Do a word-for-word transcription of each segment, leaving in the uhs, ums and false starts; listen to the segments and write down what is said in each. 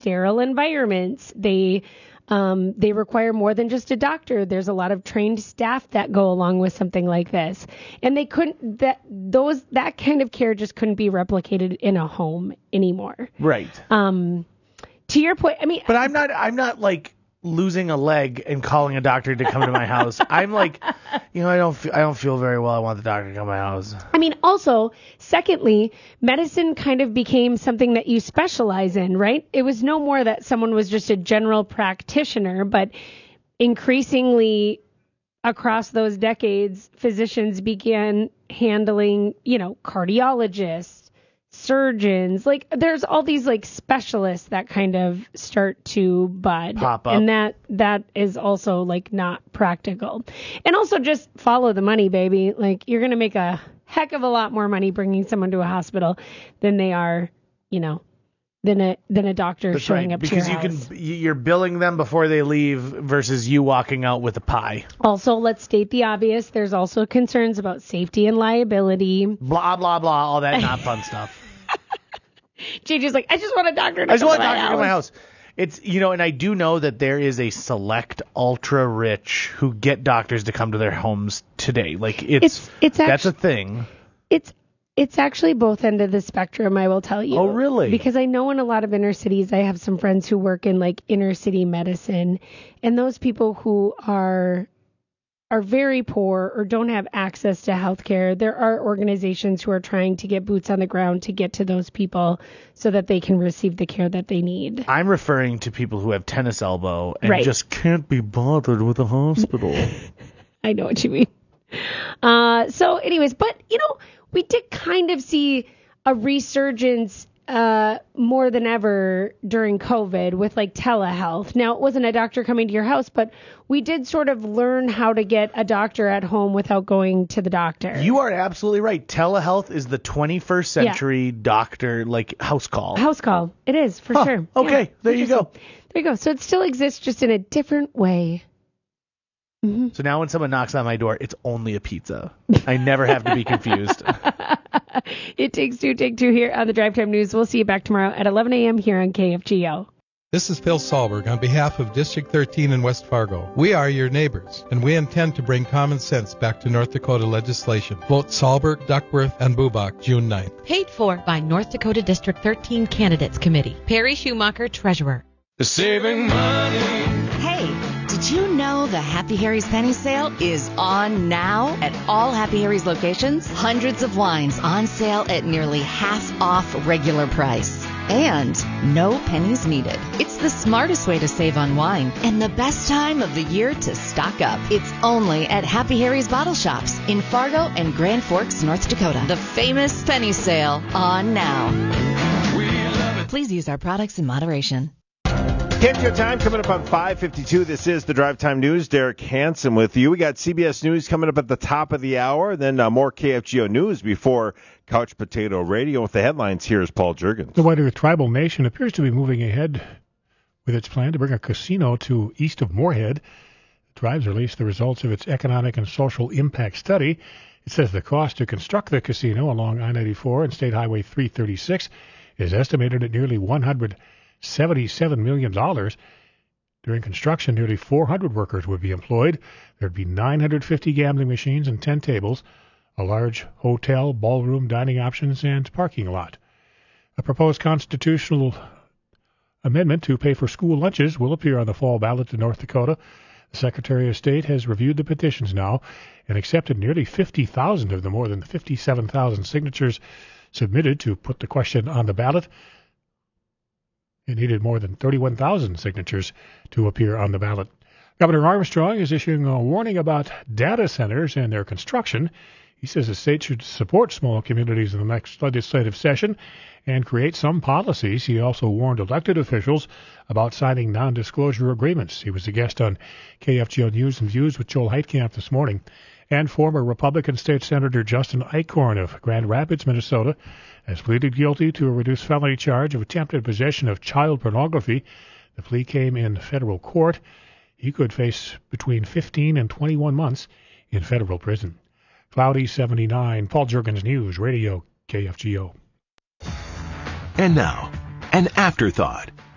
sterile environments. They um, they require more than just a doctor. There's a lot of trained staff that go along with something like this, and they couldn't that those that kind of care just couldn't be replicated in a home anymore. Right. Um, to your point, I mean, but I'm not I'm not like losing a leg and calling a doctor to come to my house. I'm like, you know, I don't feel, I don't feel very well. I want the doctor to come to my house. I mean, also, secondly, medicine kind of became something that you specialize in, right? It was no more that someone was just a general practitioner, but increasingly across those decades, physicians began handling, you know, cardiologists, surgeons, like there's all these like specialists that kind of start to bud pop up, and that that is also like not practical. And also just follow the money, baby. Like you're gonna make a heck of a lot more money bringing someone to a hospital than they are, you know, than a than a doctor That's showing right, up to your house. because you can you're billing them before they leave versus you walking out with a pie. Also, let's state the obvious. There's also concerns about safety and liability. Blah blah blah, all that not fun stuff. J J's like, I just want a doctor to I just come want to a my doctor to house. come to my house. It's, you know, and I do know that there is a select ultra rich who get doctors to come to their homes today. Like it's, It's- it's that's actu- a thing. It's it's actually both end of the spectrum, I will tell you. Oh, really? Because I know in a lot of inner cities, I have some friends who work in like inner city medicine, and those people who are are very poor or don't have access to healthcare, there are organizations who are trying to get boots on the ground to get to those people so that they can receive the care that they need. I'm referring to people who have tennis elbow and Right. just can't be bothered with a hospital. I know what you mean. Uh, so anyways, but, you know, we did kind of see a resurgence uh, more than ever during COVID with like telehealth. Now, it wasn't a doctor coming to your house, but we did sort of learn how to get a doctor at home without going to the doctor. You are absolutely right. Telehealth is the twenty-first century yeah. doctor, like, house call. House call. It is, for huh. sure. Okay, yeah, there you go. There you go. So it still exists, just in a different way. Mm-hmm. So now when someone knocks on my door, it's only a pizza. I never have to be confused. It takes two, take two here on the Drive Time News. We'll see you back tomorrow at eleven a.m. here on K F G O. This is Phil Sahlberg on behalf of District thirteen in West Fargo. We are your neighbors, and we intend to bring common sense back to North Dakota legislation. Vote Sahlberg, Duckworth, and Bubach June ninth. Paid for by North Dakota District thirteen Candidates Committee. Perry Schumacher, Treasurer. Saving money. Hey, did you know the Happy Harry's Penny Sale is on now at all Happy Harry's locations? Hundreds of wines on sale at nearly half off regular price. And no pennies needed. It's the smartest way to save on wine and the best time of the year to stock up. It's only at Happy Harry's Bottle Shops in Fargo and Grand Forks, North Dakota. The famous penny sale on now. We love it. Please use our products in moderation. K F G O time coming up on five fifty-two. This is the Drive Time News. Derek Hansen with you. We got C B S News coming up at the top of the hour. Then uh, more K F G O News before Couch Potato Radio. With the headlines, here is Paul Juergens. The White Earth Tribal Nation appears to be moving ahead with its plan to bring a casino to east of Moorhead. The tribes released the results of its economic and social impact study. It says the cost to construct the casino along I ninety-four and State Highway three thirty-six is estimated at nearly one hundred seventy-seven million dollars. During construction, nearly four hundred workers would be employed. There'd be nine hundred fifty gambling machines and ten tables, a large hotel, ballroom, dining options, and parking lot. A proposed constitutional amendment to pay for school lunches will appear on the fall ballot in North Dakota. The Secretary of State has reviewed the petitions now and accepted nearly fifty thousand of the more than fifty-seven thousand signatures submitted to put the question on the ballot. It needed more than thirty-one thousand signatures to appear on the ballot. Governor Armstrong is issuing a warning about data centers and their construction. He says the state should support small communities in the next legislative session and create some policies. He also warned elected officials about signing non-disclosure agreements. He was a guest on K F G O News and Views with Joel Heitkamp this morning. And former Republican State Senator Justin Eichhorn of Grand Rapids, Minnesota, has pleaded guilty to a reduced felony charge of attempted possession of child pornography. The plea came in federal court. He could face between fifteen and twenty-one months in federal prison. Cloudy seventy-nine, Paul Juergens News Radio, K F G O. And now, an afterthought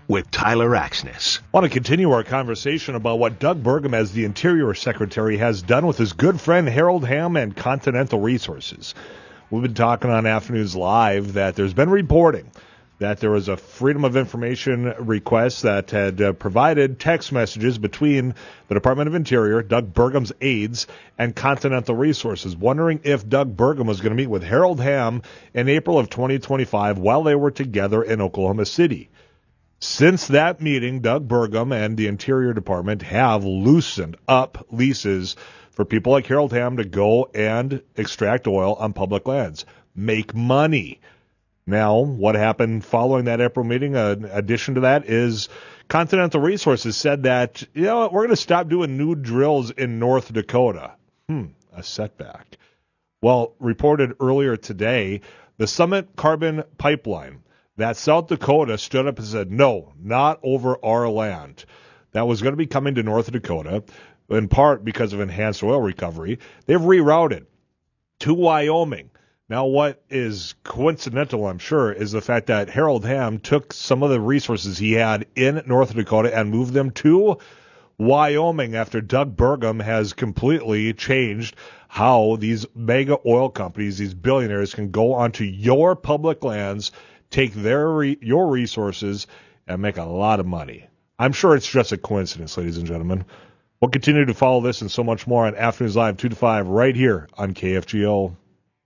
with Tyler Axness. I want to continue our conversation about what Doug Burgum, as the Interior Secretary, has done with his good friend Harold Hamm and Continental Resources. We've been talking on Afternoons Live that there's been reporting that there was a Freedom of Information request that had uh, provided text messages between the Department of Interior, Doug Burgum's aides, and Continental Resources, wondering if Doug Burgum was going to meet with Harold Hamm in April of twenty twenty-five while they were together in Oklahoma City. Since that meeting, Doug Burgum and the Interior Department have loosened up leases for people like Harold Hamm to go and extract oil on public lands, make money. Now, what happened following that April meeting, uh, in addition to that, is Continental Resources said that, you know what, we're going to stop doing new drills in North Dakota. Hmm, a setback. Well, reported earlier today, the Summit Carbon Pipeline, that South Dakota stood up and said, no, not over our land. That was going to be coming to North Dakota, in part because of enhanced oil recovery. They've rerouted to Wyoming. Now, what is coincidental, I'm sure, is the fact that Harold Hamm took some of the resources he had in North Dakota and moved them to Wyoming after Doug Burgum has completely changed how these mega oil companies, these billionaires, can go onto your public lands, take their re- your resources, and make a lot of money. I'm sure it's just a coincidence, ladies and gentlemen. We'll continue to follow this and so much more on Afternoons Live two to five right here on K F G O.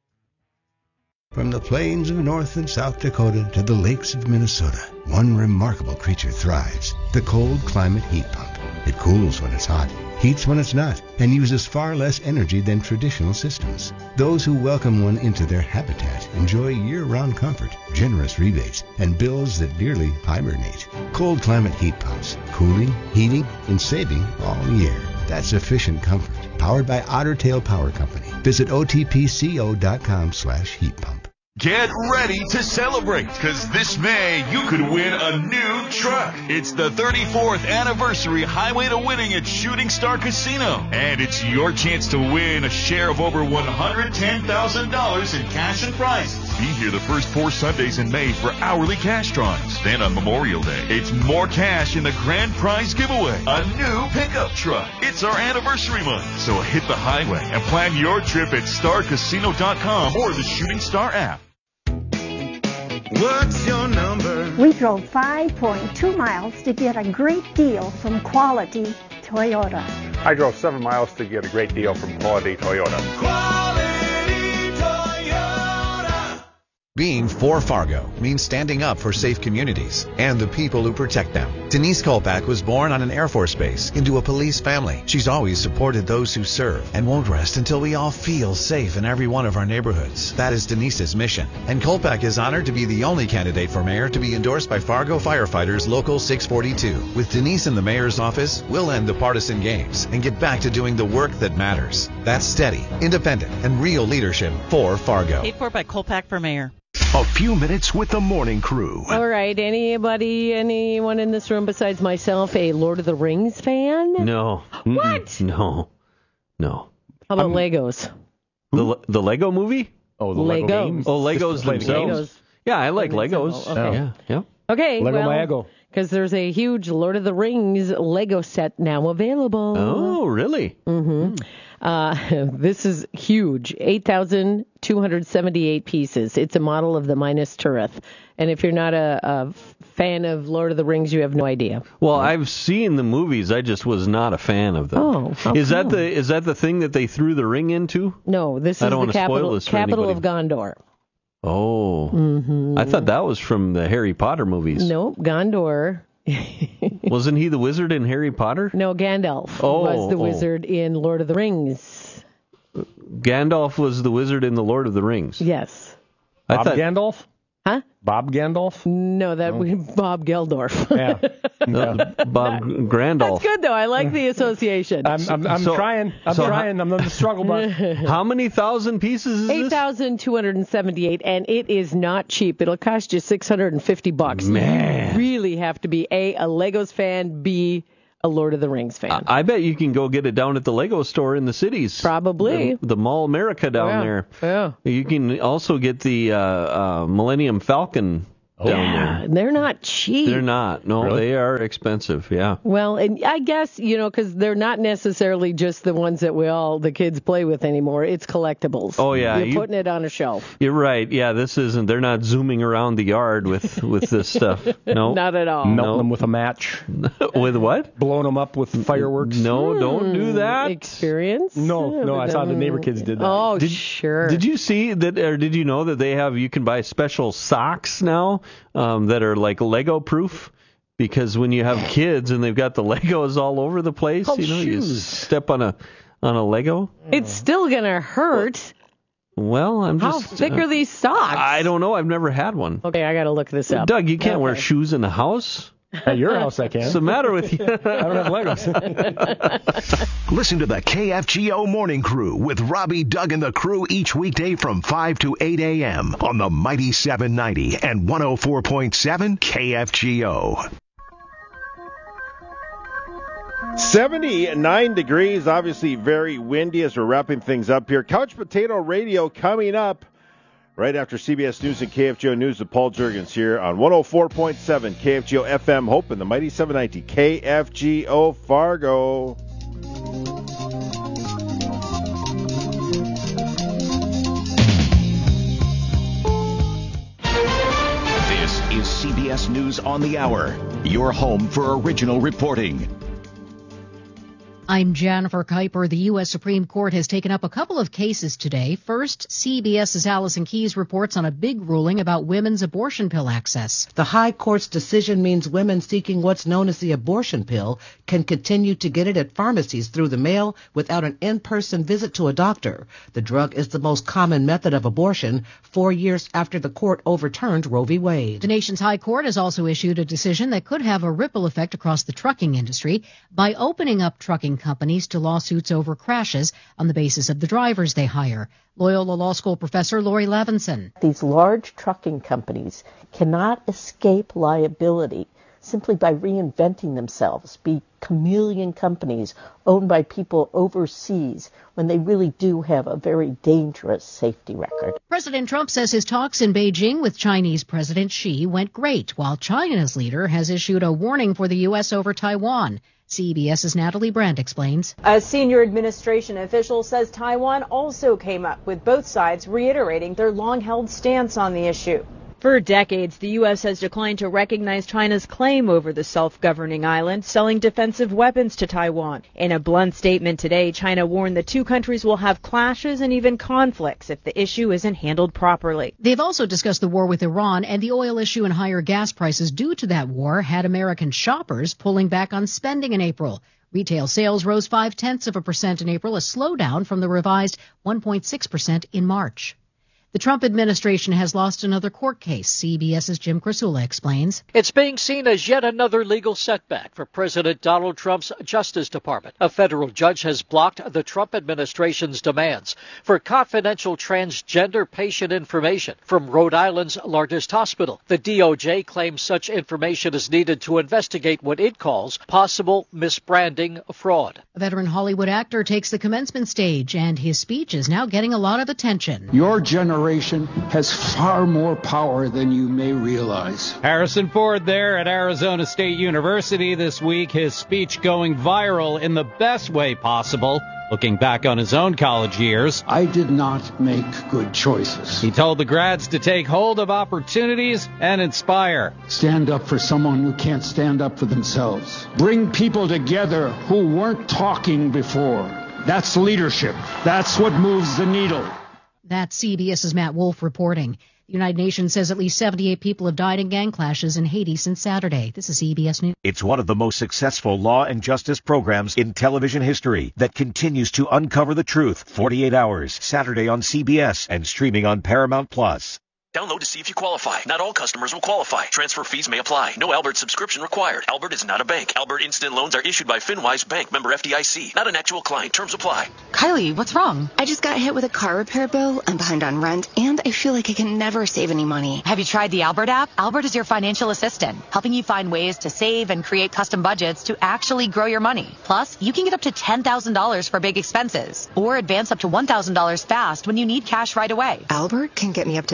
From the plains of North and South Dakota to the lakes of Minnesota, one remarkable creature thrives, the cold climate heat pump. It cools when it's hot, heats when it's not, and uses far less energy than traditional systems. Those who welcome one into their habitat enjoy year-round comfort, generous rebates, and bills that nearly hibernate. Cold climate heat pumps, cooling, heating, and saving all year. That's efficient comfort. Powered by Otter Tail Power Company. Visit O T P C O dot com slash heat pump. Get ready to celebrate, because this May you could win a new truck. It's the thirty-fourth anniversary Highway to Winning at Shooting Star Casino. And it's your chance to win a share of over one hundred ten thousand dollars in cash and prizes. Be here the first four Sundays in May for hourly cash drawings. Then on Memorial Day, it's more cash in the grand prize giveaway. A new pickup truck. It's our anniversary month. So hit the highway and plan your trip at star casino dot com or the Shooting Star app. What's your number? We drove five point two miles to get a great deal from Quality Toyota. I drove seven miles to get a great deal from Quality Toyota. Quality Toyota. Being for Fargo means standing up for safe communities and the people who protect them. Denise Kolpak was born on an Air Force base into a police family. She's always supported those who serve and won't rest until we all feel safe in every one of our neighborhoods. That is Denise's mission. And Kolpak is honored to be the only candidate for mayor to be endorsed by Fargo Firefighters Local six forty-two. With Denise in the mayor's office, we'll end the partisan games and get back to doing the work that matters. That's steady, independent, and real leadership for Fargo. Paid for by Kolpak for mayor. A few minutes with the morning crew. All right. Anybody, anyone in this room besides myself, a Lord of the Rings fan? No. What? Mm-mm. No. No. How about um, Legos? The the Lego movie? Oh, the Legos. Lego games? Oh, Legos Just the themselves. Legos. Yeah, I like Plain and Legos. simple. Okay. Yeah, yeah. Okay, Lego well, Lego. because there's a huge Lord of the Rings Lego set now available. Oh, really? Mm-hmm. Uh, this is huge, eight thousand two hundred seventy-eight pieces. It's a model of the Minas Tirith. And if you're not a, a fan of Lord of the Rings, you have no idea. Well, I've seen the movies. I just was not a fan of them. Oh, how is that come? the is that the thing that they threw the ring into? No, this I is don't the wanna spoil capital, this for capital of anybody. Gondor. Oh, Mm-hmm. I thought that was from the Harry Potter movies. Nope, Gondor. Wasn't he the wizard in Harry Potter? No, Gandalf Oh, was the oh. wizard in Lord of the Rings. Gandalf was the wizard in the Lord of the Rings. Yes. I Bob thought, Gandalf? Huh? Bob Gandalf? No, that would be Bob Geldorf. Yeah. No, Bob Grandolph. That's good, though. I like the association. I'm, I'm, I'm So- trying. I'm so trying. I'm on the struggle bus. How many thousand pieces is eight this? thousand two hundred seventy-eight, and it is not cheap. It'll cost you six hundred fifty bucks. Man. You really have to be A, a Legos fan, B, a Lord of the Rings fan. I bet you can go get it down at the Lego store in the cities. Probably. The, the Mall America down Yeah, there. yeah. You can also get the uh, uh, Millennium Falcon down yeah, there. They're not cheap. They're not. No, Really? they are expensive. Yeah. Well, and I guess, you know, because they're not necessarily just the ones that we all, the kids play with anymore. It's collectibles. Oh, yeah. You're You- putting it on a shelf. You're right. Yeah, this isn't. They're not zooming around the yard with with this stuff. No. Not at all. Melting No. them with a match. With what? Blowing them up with fireworks. No, don't do that. Experience? No, no, I saw the neighbor kids did that. Oh, Did- sure. Did you see that, or did you know that they have, you can buy special socks now um, that are like Lego proof? Because when you have kids and they've got the Legos all over the place, Called you know, you shoes. step on a on a Lego. It's still going to hurt. Well, I'm How just. thick uh, are these socks? I don't know. I've never had one. Okay, I got to look this up. Doug, you can't wear Okay. shoes in the house. At your house, I can. What's the matter with you? I don't have Legos. Listen to the K F G O Morning Crew with Robbie, Doug, and the crew each weekday from five to eight a.m. on the Mighty seven ninety and one oh four point seven K F G O. seventy-nine degrees, obviously very windy as we're wrapping things up here. Couch Potato Radio coming up right after C B S News and K F G O News with Paul Jurgens here on one oh four point seven K F G O F M Hope and the Mighty seven ninety K F G O Fargo. This is C B S News on the Hour, your home for original reporting. I'm Jennifer Kuiper. The U S. Supreme Court has taken up a couple of cases today. First, CBS's Allison Keyes reports on a big ruling about women's abortion pill access. The High Court's decision means women seeking what's known as the abortion pill can continue to get it at pharmacies through the mail without an in-person visit to a doctor. The drug is the most common method of abortion, four years after the court overturned Roe v. Wade. The nation's High Court has also issued a decision that could have a ripple effect across the trucking industry by opening up trucking companies to lawsuits over crashes on the basis of the drivers they hire. Loyola Law School professor Lori Levinson. These large trucking companies cannot escape liability simply by reinventing themselves, be chameleon companies owned by people overseas when they really do have a very dangerous safety record. President Trump says his talks in Beijing with Chinese President Xi went great, while China's leader has issued a warning for the U S over Taiwan. CBS's Natalie Brandt explains. A senior administration official says Taiwan also came up with both sides reiterating their long-held stance on the issue. For decades, the U S has declined to recognize China's claim over the self-governing island, selling defensive weapons to Taiwan. In a blunt statement today, China warned the two countries will have clashes and even conflicts if the issue isn't handled properly. They've also discussed the war with Iran, and the oil issue and higher gas prices due to that war had American shoppers pulling back on spending in April. Retail sales rose five-tenths of a percent in April, a slowdown from the revised one point six percent in March. The Trump administration has lost another court case. CBS's Jim Krasula explains. It's being seen as yet another legal setback for President Donald Trump's Justice Department. A federal judge has blocked the Trump administration's demands for confidential transgender patient information from Rhode Island's largest hospital. The D O J claims such information is needed to investigate what it calls possible misbranding fraud. A veteran Hollywood actor takes the commencement stage, and his speech is now getting a lot of attention. Your generation has far more power than you may realize. Harrison Ford there at Arizona State University this week, his speech going viral in the best way possible. Looking back on his own college years, I did not make good choices. He told the grads to take hold of opportunities and inspire. Stand up for someone who can't stand up for themselves. Bring people together who weren't talking before. That's leadership. That's what moves the needle. That's CBS's Matt Wolf reporting. The United Nations says at least seventy-eight people have died in gang clashes in Haiti since Saturday. This is C B S News. It's one of the most successful law and justice programs in television history that continues to uncover the truth. forty-eight hours, Saturday on C B S and streaming on Paramount Plus. Download to see if you qualify. Not all customers will qualify. Transfer fees may apply. No Albert subscription required. Albert is not a bank. Albert Instant Loans are issued by FinWise Bank, member F D I C. Not an actual client. Terms apply. Kylie, what's wrong? I just got hit with a car repair bill. I'm behind on rent, and I feel like I can never save any money. Have you tried the Albert app? Albert is your financial assistant, helping you find ways to save and create custom budgets to actually grow your money. Plus, you can get up to ten thousand dollars for big expenses, or advance up to one thousand dollars fast when you need cash right away. Albert can get me up to ten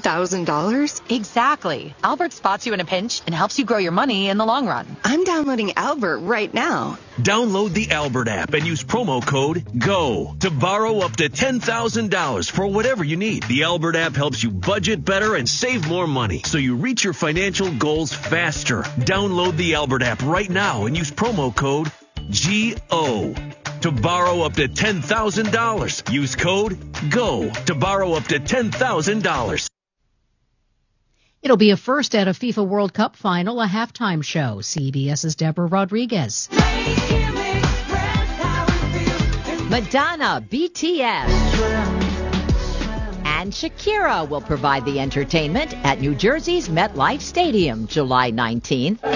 thousand dollars? Exactly. Albert spots you in a pinch and helps you grow your money in the long run. I'm downloading Albert right now. Download the Albert app and use promo code GO to borrow up to ten thousand dollars for whatever you need. The Albert app helps you budget better and save more money so you reach your financial goals faster. Download the Albert app right now and use promo code G O to borrow up to ten thousand dollars. Use code GO to borrow up to ten thousand dollars. It'll be a first at a FIFA World Cup final, a halftime show. CBS's Deborah Rodriguez. Madonna, B T S, and Shakira will provide the entertainment at New Jersey's MetLife Stadium July nineteenth.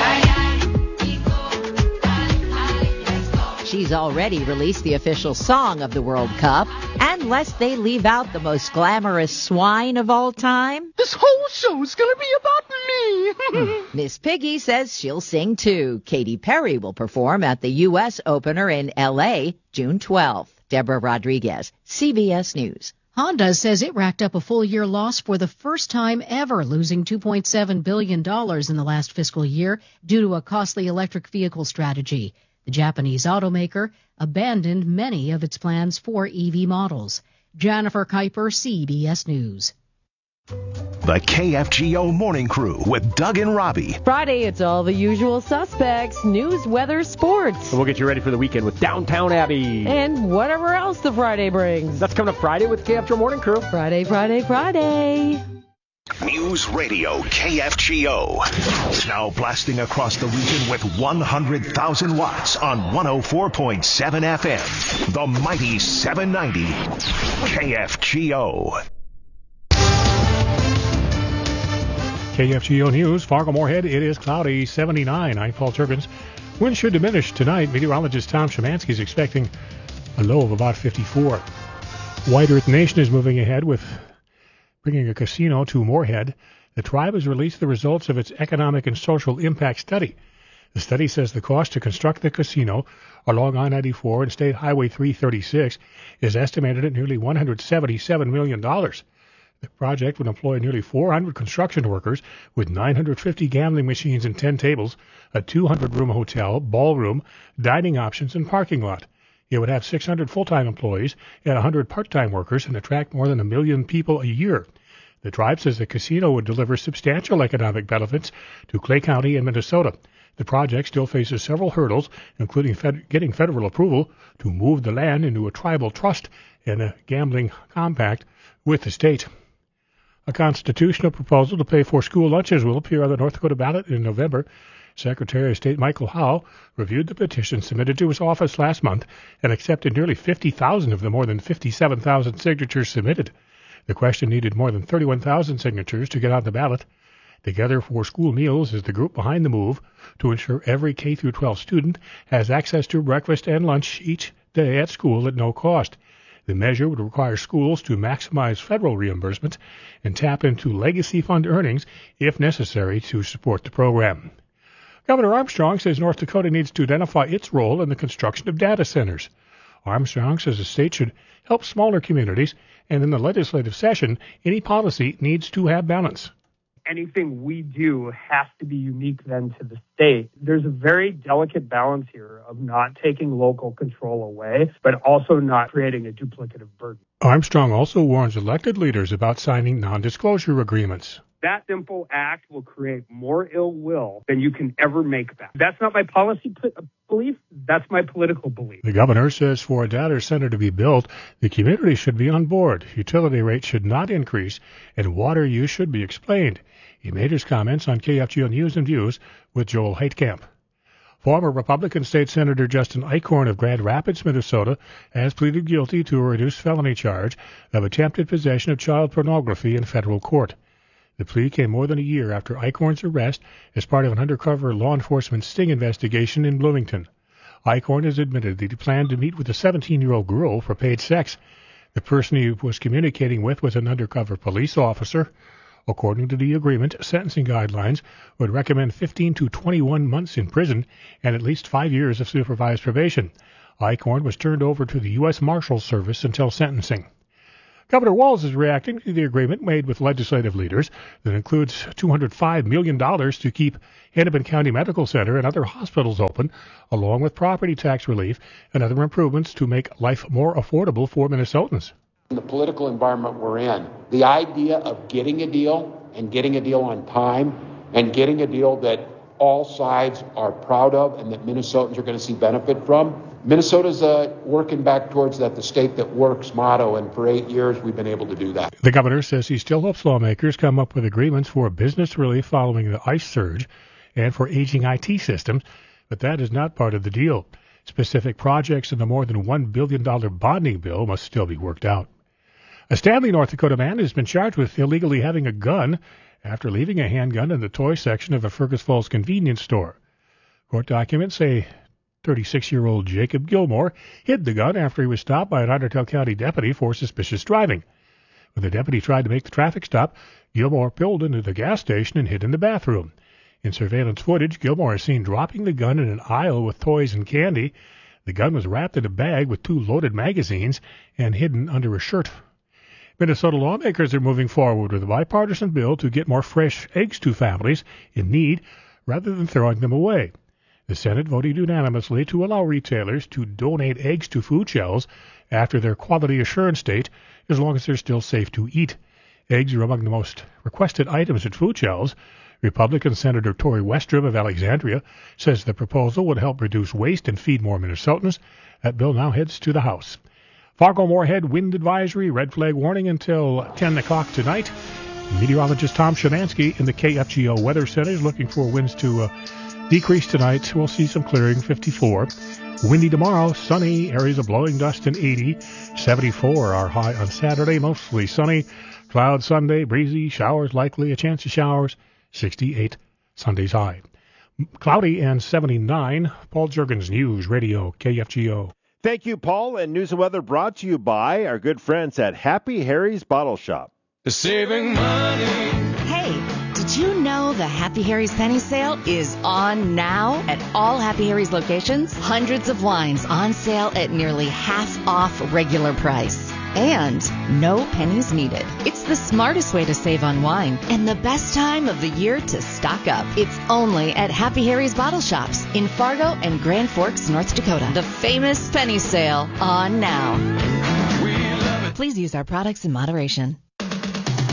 She's already released the official song of the World Cup, and lest they leave out the most glamorous swine of all time, this whole show's gonna be about me. Miss Piggy says she'll sing too. Katy Perry will perform at the U S opener in L A June twelfth. Deborah Rodriguez, C B S News. Honda says it racked up a full-year loss for the first time ever, losing two point seven billion dollars in the last fiscal year due to a costly electric vehicle strategy. The Japanese automaker abandoned many of its plans for E V models. Jennifer Kuiper, C B S News. The K F G O Morning Crew with Doug and Robbie. Friday, it's all the usual suspects, news, weather, sports. And we'll get you ready for the weekend with Downtown Abbey. And whatever else the Friday brings. That's coming up Friday with K F G O Morning Crew. Friday, Friday, Friday. News Radio K F G O. Now blasting across the region with one hundred thousand watts on one oh four point seven F M. The mighty seven ninety K F G O. K F G O News, Fargo-Moorhead, it is cloudy, seventy-nine. I'm Paul Turbans. Wind should diminish tonight. Meteorologist Tom Szymanski is expecting a low of about fifty-four. White Earth Nation is moving ahead with bringing a casino to Moorhead. The tribe has released the results of its economic and social impact study. The study says the cost to construct the casino along I ninety-four and State Highway three thirty-six is estimated at nearly one hundred seventy-seven million dollars. The project would employ nearly four hundred construction workers with nine hundred fifty gambling machines and ten tables, a two hundred room hotel, ballroom, dining options, and parking lot. It would have six hundred full-time employees and one hundred part-time workers and attract more than a million people a year. The tribe says the casino would deliver substantial economic benefits to Clay County and Minnesota. The project still faces several hurdles, including fed- getting federal approval to move the land into a tribal trust and a gambling compact with the state. A constitutional proposal to pay for school lunches will appear on the North Dakota ballot in November. Secretary of State Michael Howe reviewed the petition submitted to his office last month and accepted nearly fifty thousand of the more than fifty-seven thousand signatures submitted. The question needed more than thirty-one thousand signatures to get on the ballot. Together for School Meals is the group behind the move to ensure every K through twelve student has access to breakfast and lunch each day at school at no cost. The measure would require schools to maximize federal reimbursements and tap into legacy fund earnings if necessary to support the program. Governor Armstrong says North Dakota needs to identify its role in the construction of data centers. Armstrong says the state should help smaller communities, and in the legislative session, any policy needs to have balance. Anything we do has to be unique then to the state. There's a very delicate balance here of not taking local control away, but also not creating a duplicative burden. Armstrong also warns elected leaders about signing non-disclosure agreements. That simple act will create more ill will than you can ever make back. That's not my policy p- belief. That's my political belief. The governor says for a data center to be built, the community should be on board. Utility rates should not increase, and water use should be explained. He made his comments on K F G O News and Views with Joel Heitkamp. Former Republican State Senator Justin Eichhorn of Grand Rapids, Minnesota, has pleaded guilty to a reduced felony charge of attempted possession of child pornography in federal court. The plea came more than a year after Eichhorn's arrest as part of an undercover law enforcement sting investigation in Bloomington. Eichhorn has admitted that he planned to meet with a seventeen-year-old girl for paid sex. The person he was communicating with was an undercover police officer. According to the agreement, sentencing guidelines would recommend fifteen to twenty-one months in prison and at least five years of supervised probation. Eichhorn was turned over to the U S Marshals Service until sentencing. Governor Walz is reacting to the agreement made with legislative leaders that includes two hundred five million dollars to keep Hennepin County Medical Center and other hospitals open, along with property tax relief and other improvements to make life more affordable for Minnesotans. In the political environment we're in, the idea of getting a deal and getting a deal on time and getting a deal that all sides are proud of and that Minnesotans are going to see benefit from. Minnesota's uh, working back towards that the state that works motto, and for eight years we've been able to do that. The governor says he still hopes lawmakers come up with agreements for business relief following the ICE surge and for aging I T systems, but that is not part of the deal. Specific projects in the more than one billion dollars bonding bill must still be worked out. A Stanley, North Dakota man has been charged with illegally having a gun after leaving a handgun in the toy section of a Fergus Falls convenience store. Court documents say thirty-six-year-old Jacob Gilmore hid the gun after he was stopped by an Ottertail County deputy for suspicious driving. When the deputy tried to make the traffic stop, Gilmore pulled into the gas station and hid in the bathroom. In surveillance footage, Gilmore is seen dropping the gun in an aisle with toys and candy. The gun was wrapped in a bag with two loaded magazines and hidden under a shirt. Minnesota lawmakers are moving forward with a bipartisan bill to get more fresh eggs to families in need rather than throwing them away. The Senate voted unanimously to allow retailers to donate eggs to food shelves after their quality assurance date, as long as they're still safe to eat. Eggs are among the most requested items at food shelves. Republican Senator Tori Westrom of Alexandria says the proposal would help reduce waste and feed more Minnesotans. That bill now heads to the House. Fargo-Moorhead wind advisory, red flag warning until ten o'clock tonight. Meteorologist Tom Szymanski in the K F G O Weather Center is looking for winds to uh, decrease tonight. We'll see some clearing, fifty-four. Windy tomorrow, sunny, areas of blowing dust and eighty. seventy-four our high on Saturday, mostly sunny. Cloud Sunday, breezy, showers likely, a chance of showers. sixty-eight Sunday's high. Cloudy and seventy-nine. Paul Juergens, News Radio, K F G O. Thank you, Paul. And news and weather brought to you by our good friends at Happy Harry's Bottle Shop. Saving money. Hey, did you know the Happy Harry's Penny Sale is on now at all Happy Harry's locations? Hundreds of wines on sale at nearly half off regular price. And no pennies needed. It's the smartest way to save on wine and the best time of the year to stock up. It's only at Happy Harry's Bottle Shops in Fargo and Grand Forks, North Dakota. The famous penny sale on now. Please use our products in moderation.